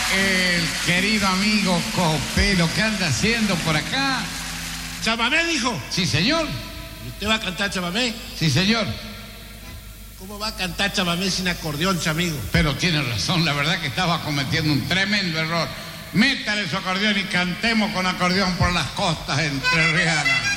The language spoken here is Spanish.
el querido amigo Copelo, ¿qué anda haciendo por acá? ¿Chamamé, dijo? Sí, señor. ¿Y usted va a cantar chamamé? Sí, señor. ¿Cómo va a cantar chamamé sin acordeón, chamigo? Pero tiene razón, la verdad que estaba cometiendo un tremendo error. Métale su acordeón y cantemos con acordeón por las costas entrerrianas.